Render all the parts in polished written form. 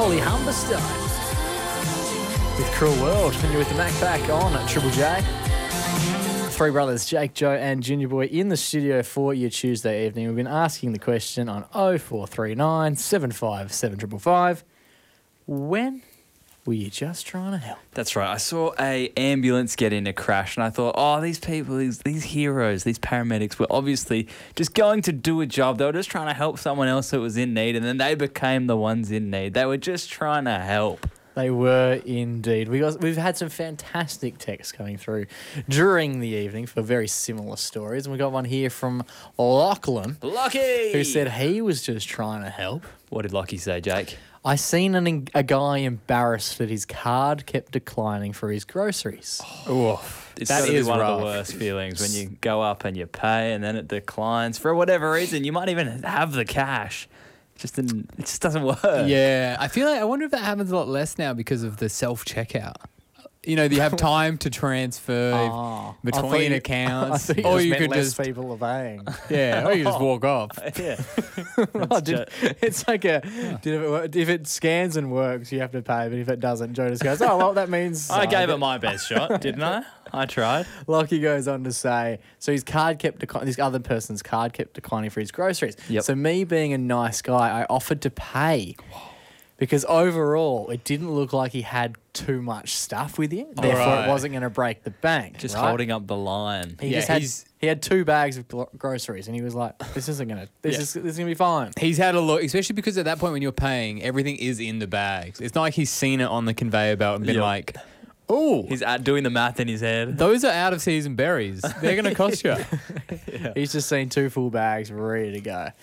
Holly Humberstone with Cruel World. And you're with the Mac back on at Triple J. Three brothers, Jake, Joe and Junior Boy in the studio for your Tuesday evening. We've been asking the question on 0439 757 555. When were you just trying to help? That's right. I saw a ambulance get in a crash and I thought, oh, these people, these heroes, these paramedics were obviously just going to do a job. They were just trying to help someone else that was in need, and then they became the ones in need. They were just trying to help. They were indeed. We've had some fantastic texts coming through during the evening for very similar stories. And we got one here from Lachlan. Lockie! Who said he was just trying to help. What did Lockie say, Jake? I seen a guy embarrassed that his card kept declining for his groceries. It's That gotta be is one rough. of the worst feelings when you go up and you pay and then it declines for whatever reason. You might even have the cash. It just doesn't work. Yeah, I wonder if that happens a lot less now because of the self-checkout. You know, you have time to transfer between accounts, I thought or you you just could meant less just people are paying. or you just walk off. Yeah. It's like if it scans and works, you have to pay, but if it doesn't, Joe just goes, oh, well, that means... I gave it my best shot, didn't I? I tried. Lockie goes on to say, so his card kept declining, this other person's card kept declining for his groceries. Yep. So me being a nice guy, I offered to pay because overall it didn't look like he had too much stuff with him. Therefore, right. it wasn't going to break the bank. Just right? holding up the line. He Yeah, just he had 2 bags of groceries and he was like, this isn't going to, this is going to be fine. He's had a look, especially because at that point when you're paying, everything is in the bags. It's not like he's seen it on the conveyor belt and been Yep. like, oh, He's doing the math in his head. those are out of season berries. They're going to cost you. He's just seen 2 full bags ready to go.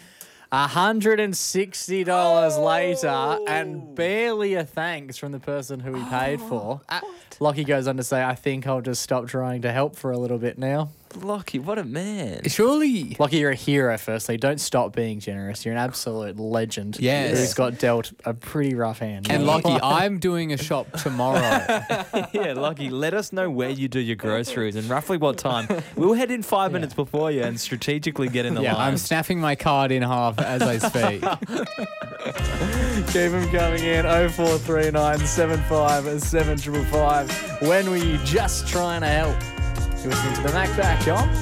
$160 later and barely a thanks from the person who he paid for. Lockie goes on to say, I think I'll just stop trying to help for a little bit now. Lockie, what a man. Surely, Lockie, you're a hero, firstly. Don't stop being generous. You're an absolute legend. Yes. Who's got dealt a pretty rough hand. and Lockie, I'm doing a shop tomorrow. Yeah, Lockie, let us know where you do your groceries and roughly what time. We'll head in 5 minutes before you and strategically get in the line. I'm snapping my card in half as I speak. Keep them coming in. 0439 75 7555. When were you just trying to help? You're listening to the Mac Back on